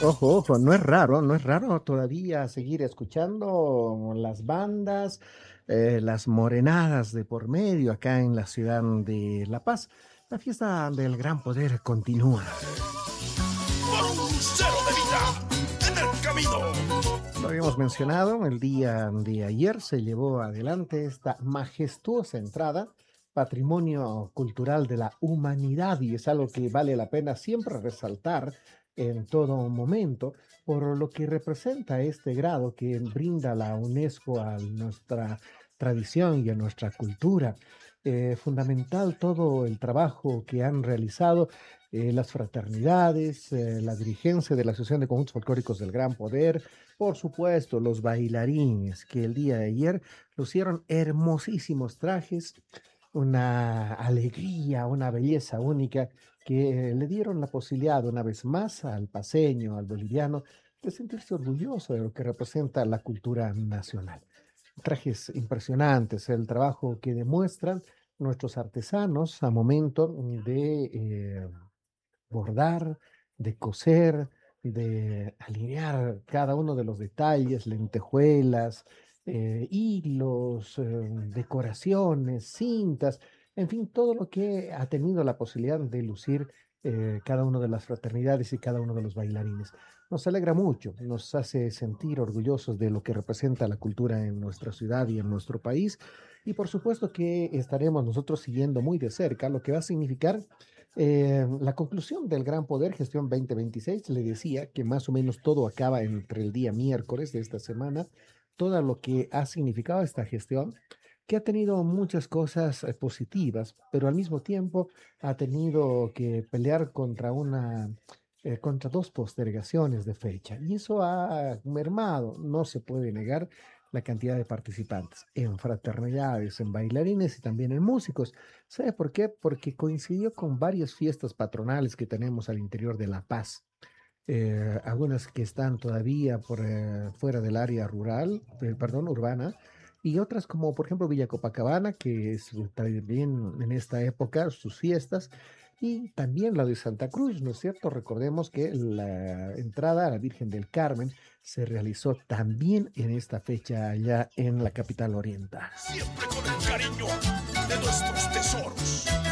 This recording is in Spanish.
Ojo, ojo, no es raro, no es raro todavía seguir escuchando las bandas, las morenadas de por medio acá en la ciudad de La Paz. La fiesta del Gran Poder continúa. Por un cero de vida en el camino. Lo habíamos mencionado, el día de ayer se llevó adelante esta majestuosa entrada, patrimonio cultural de la humanidad, y es algo que vale la pena siempre resaltar en todo momento, por lo que representa este grado que brinda la UNESCO a nuestra tradición y a nuestra cultura. Fundamental todo el trabajo que han realizado las fraternidades, la dirigencia de la Asociación de Conjuntos Folclóricos del Gran Poder, por supuesto, los bailarines que el día de ayer lucieron hermosísimos trajes, una alegría, una belleza única que le dieron la posibilidad una vez más al paseño, al boliviano, de sentirse orgulloso de lo que representa la cultura nacional. Trajes impresionantes, el trabajo que demuestran nuestros artesanos a momento de bordar, de coser, de alinear cada uno de los detalles, lentejuelas, hilos, decoraciones, cintas, en fin, todo lo que ha tenido la posibilidad de lucir cada una de las fraternidades y cada uno de los bailarines. Nos alegra mucho, nos hace sentir orgullosos de lo que representa la cultura en nuestra ciudad y en nuestro país. Y por supuesto que estaremos nosotros siguiendo muy de cerca lo que va a significar la conclusión del Gran Poder Gestión 2026. Le decía que más o menos todo acaba entre el día miércoles de esta semana, todo lo que ha significado esta gestión, que ha tenido muchas cosas positivas, pero al mismo tiempo ha tenido que pelear contra dos postergaciones de fecha. Y eso ha mermado, no se puede negar, la cantidad de participantes en fraternidades, en bailarines y también en músicos. ¿Sabe por qué? Porque coincidió con varias fiestas patronales que tenemos al interior de La Paz. Algunas que están todavía por fuera del área rural, perdón, urbana, y otras como por ejemplo Villa Copacabana, que es también en esta época sus fiestas, y también la de Santa Cruz, ¿no es cierto? Recordemos que la entrada a la Virgen del Carmen se realizó también en esta fecha allá en la capital oriental. Siempre con el cariño de nuestros tesoros.